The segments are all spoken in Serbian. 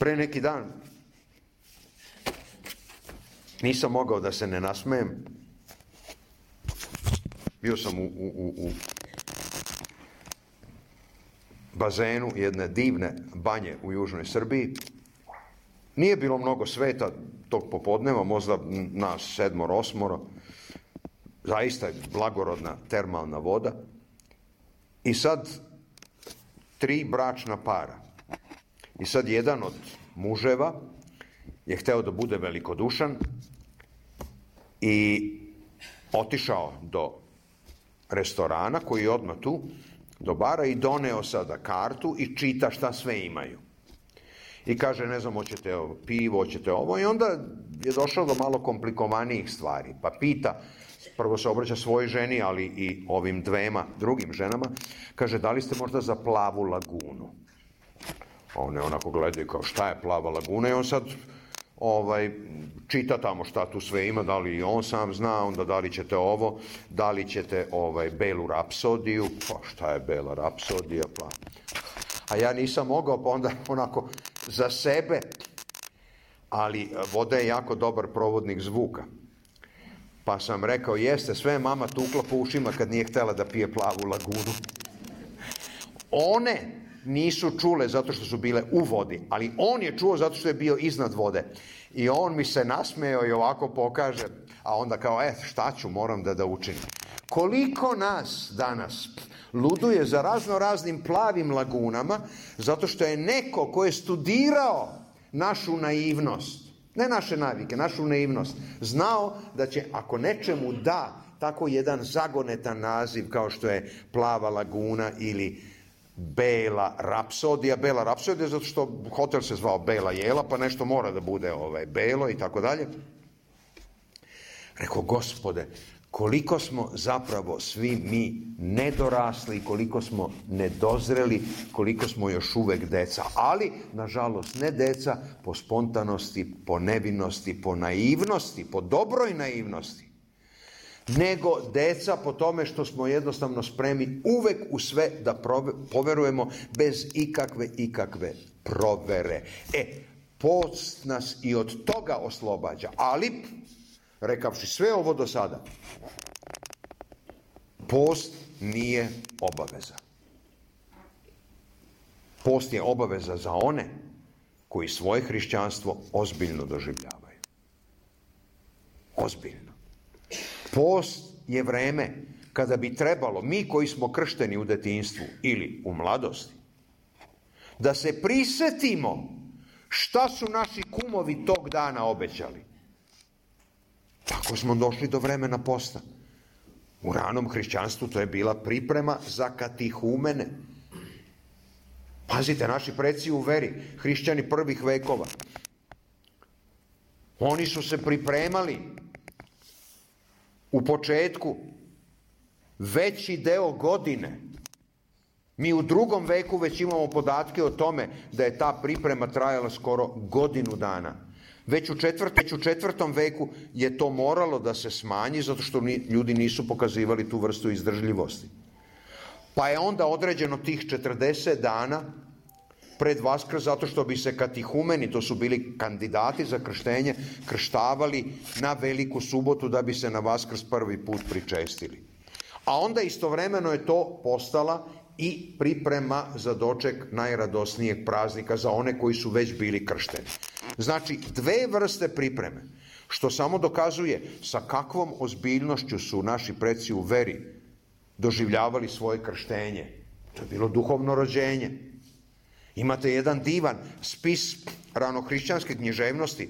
Pre neki dan nisam mogao da se ne nasmejem. Bio sam u bazenu jedne divne banje u južnoj Srbiji. Nije bilo mnogo sveta tog popodneva, možda nas 7-8. Zaista je blagorodna termalna voda. I sad 3 bračna para. I sad jedan od muževa je hteo da bude velikodušan i otišao do restorana koji je odmah tu, do bara, i doneo sada kartu i čita šta sve imaju. I kaže, ne znam, hoćete pivo, hoćete ovo, i onda je došao do malo komplikovanijih stvari. Pa pita, prvo se obraća svojoj ženi, ali i ovim 2 drugim ženama, kaže, da li ste možda za Plavu lagunu? One onako gledaju kao, šta je Plava laguna? I on sad čita tamo šta tu sve ima, da li i on sam zna, onda da li ćete ovo, da li ćete Belu rapsodiju, pa šta je Bela rapsodija, pa... A ja nisam mogao, pa onda onako za sebe, ali voda je jako dobar provodnik zvuka. Pa sam rekao, jeste, sve je mama tukla po ušima kad nije htela da pije Plavu lagunu. One nisu čule zato što su bile u vodi, ali on je čuo zato što je bio iznad vode. I on mi se nasmejao i ovako pokaže, a onda kao, šta ću, moram da učinim. Koliko nas danas luduje za raznim plavim lagunama, zato što je neko ko je studirao našu naivnost, ne naše navike, našu naivnost, znao da će, ako nečemu da tako jedan zagonetan naziv kao što je Plava laguna ili Bela rapsodija, Bela rapsodija zato što hotel se zvao Bela jela, pa nešto mora da bude belo i tako dalje. Rekao, Gospode, koliko smo zapravo svi mi nedorasli, koliko smo nedozreli, koliko smo još uvek deca, ali nažalost ne deca po spontanosti, po nevinosti, po naivnosti, po dobroj naivnosti, nego deca po tome što smo jednostavno spremni uvek u sve da poverujemo bez ikakve provere. Post nas i od toga oslobađa, ali, rekavši sve ovo do sada, post nije obaveza. Post je obaveza za one koji svoje hrišćanstvo ozbiljno doživljavaju. Ozbiljno. Post je vreme kada bi trebalo, mi koji smo kršteni u detinjstvu ili u mladosti, da se prisetimo šta su naši kumovi tog dana obećali. Tako smo došli do vremena posta. U ranom hrišćanstvu to je bila priprema za katihumene. Pazite, naši preci u veri, hrišćani prvih vekova, oni su se pripremali u početku veći deo godine. Mi u 2. veku već imamo podatke o tome da je ta priprema trajala skoro godinu dana. Već u 4. veku je to moralo da se smanji zato što ljudi nisu pokazivali tu vrstu izdržljivosti. Pa je onda određeno tih 40 dana pred Vaskrs zato što bi se katihumeni, to su bili kandidati za krštenje, krštavali na Veliku subotu da bi se na Vaskrs prvi put pričestili. A onda istovremeno je to postala i priprema za doček najradosnijeg praznika za one koji su već bili kršteni. Znači, 2 vrste pripreme, što samo dokazuje sa kakvom ozbiljnošću su naši preci u veri doživljavali svoje krštenje. To je bilo duhovno rođenje. Imate jedan divan spis ranohrišćanske književnosti,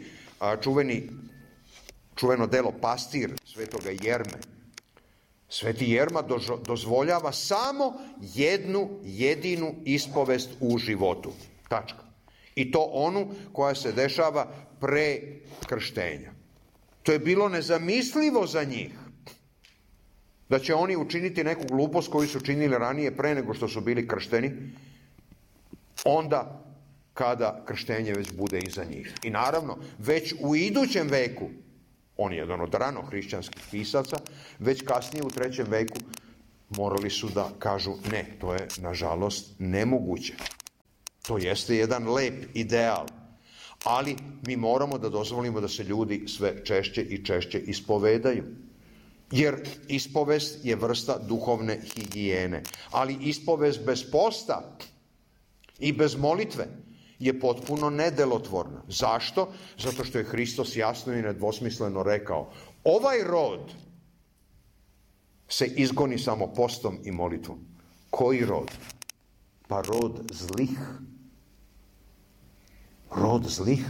čuveno delo Pastir svetoga Jerme. Sveti Jerma dozvoljava samo jednu jedinu ispovest u životu. Tačka. I to onu koja se dešava pre krštenja. To je bilo nezamislivo za njih, da će oni učiniti neku glupost koju su činili ranije pre nego što su bili kršteni, onda kada krštenje već bude iza njih. I naravno, već u idućem veku, on je jedan od ranohrišćanskih pisaca, već kasnije u 3. veku morali su da kažu ne, to je nažalost nemoguće. To jeste jedan lep ideal, Ali mi moramo da dozvolimo da se ljudi sve češće i češće ispovedaju. Jer ispovest je vrsta duhovne higijene. Ali ispovest bez posta i bez molitve je potpuno nedelotvorna. Zašto? Zato što je Hristos jasno i nedvosmisleno rekao: ovaj rod se izgoni samo postom i molitvom. Koji rod? Pa rod zlih. Rod zlih.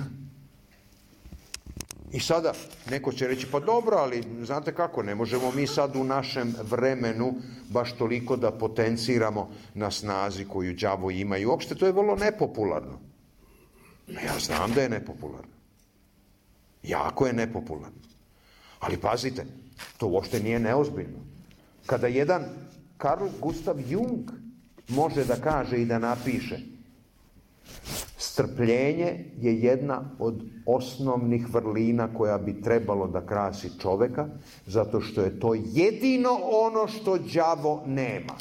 I sada neko će reći: pa dobro, ali znate kako, ne možemo mi sad u našem vremenu baš toliko da potenciramo na snazi koju đavo ima. I uopšte to je vrlo nepopularno. Ja znam da je nepopularno. Jako je nepopularno. Ali pazite, to uopšte nije neozbiljno. Kada jedan Carl Gustav Jung može da kaže i da napiše: strpljenje je jedna od osnovnih vrlina koja bi trebalo da krasi čoveka, zato što je to jedino ono što đavo nema.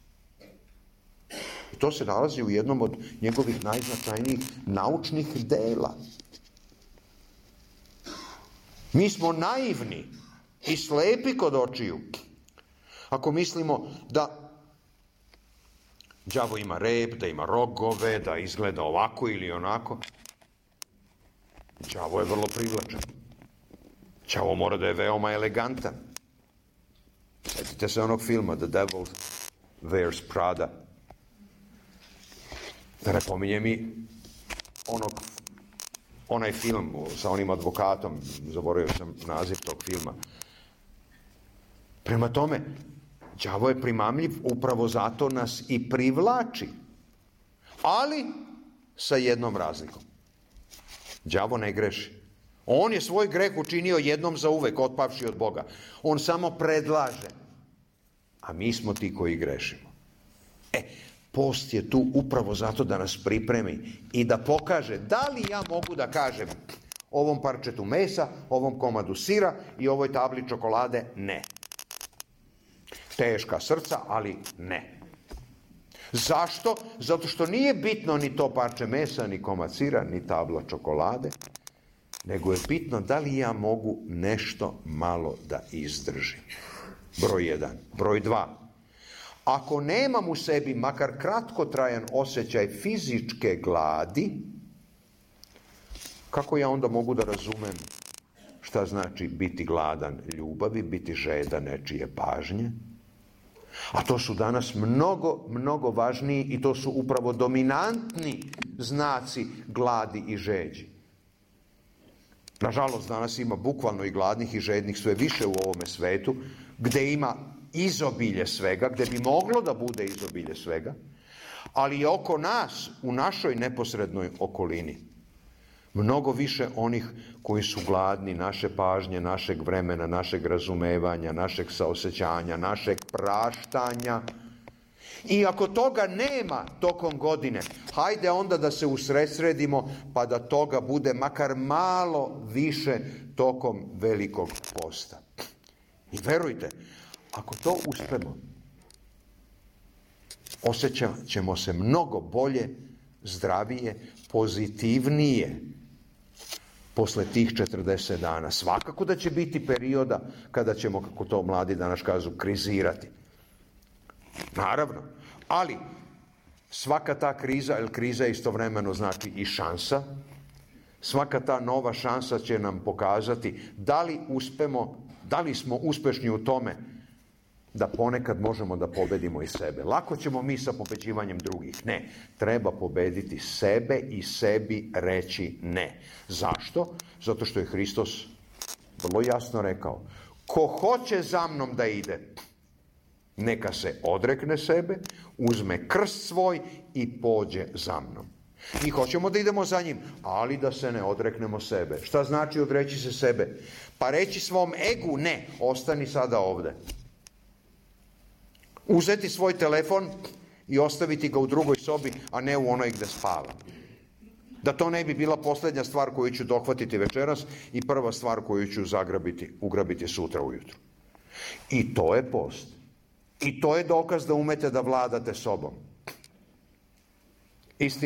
I to se nalazi u jednom od njegovih najznačajnijih naučnih dela. Mi smo naivni i slepi kod očiju ako mislimo da đavo ima rep, da ima rogove, da izgleda ovako ili onako. Đavo je vrlo privlačan. Đavo mora da je veoma elegantan. Sjetite se onog filma The Devil Wears Prada. Da ne pominjem i onaj film sa onim advokatom, zaboravio sam naziv tog filma. Prema tome, đavo je primamljiv, upravo zato nas i privlači. Ali sa jednom razlikom. Đavo ne greši. On je svoj greh učinio jednom za uvek, otpavši od Boga. On samo predlaže. A mi smo ti koji grešimo. Post je tu upravo zato da nas pripremi i da pokaže da li ja mogu da kažem ovom parčetu mesa, ovom komadu sira i ovoj tabli čokolade ne. Teška srca, ali ne. Zašto? Zato što nije bitno ni to parče mesa, ni komad sira, ni tabla čokolade, nego je bitno da li ja mogu nešto malo da izdržim. Broj 1. Broj 2. Ako nemam u sebi makar kratkotrajan osjećaj fizičke gladi, kako ja onda mogu da razumem šta znači biti gladan ljubavi, biti žedan nečije pažnje? A to su danas mnogo, mnogo važniji i to su upravo dominantni znaci gladi i žeđi. Nažalost, danas ima bukvalno i gladnih i žednih sve više u ovome svetu, gde ima izobilje svega, gde bi moglo da bude izobilje svega, ali je oko nas, u našoj neposrednoj okolini, mnogo više onih koji su gladni naše pažnje, našeg vremena, našeg razumevanja, našeg saosećanja, našeg praštanja. I ako toga nema tokom godine, hajde onda da se usredsredimo pa da toga bude makar malo više tokom velikog posta. I verujte, ako to uspemo, osjećat ćemo se mnogo bolje, zdravije, pozitivnije posle tih 40 dana. Svakako da će biti perioda kada ćemo, kako to mladi danas kažu, krizirati. Naravno, ali svaka ta kriza, jer kriza istovremeno znači i šansa, svaka ta nova šansa će nam pokazati da li smo uspešni u tome da ponekad možemo da pobedimo i sebe. Lako ćemo mi sa pobeđivanjem drugih. Ne, treba pobediti sebe i sebi reći ne. Zašto? Zato što je Hristos vrlo jasno rekao: ko hoće za mnom da ide, neka se odrekne sebe, uzme krst svoj i pođe za mnom. Mi hoćemo da idemo za njim, ali da se ne odreknemo sebe. Šta znači odreći se sebe? Pa reći svom egu: ne, ostani sada ovde. Uzeti svoj telefon i ostaviti ga u drugoj sobi, a ne u onoj gde spava. Da to ne bi bila poslednja stvar koju ću dohvatiti večeras i prva stvar koju ću ugrabiti sutra ujutru. I to je post. I to je dokaz da umete da vladate sobom. Istina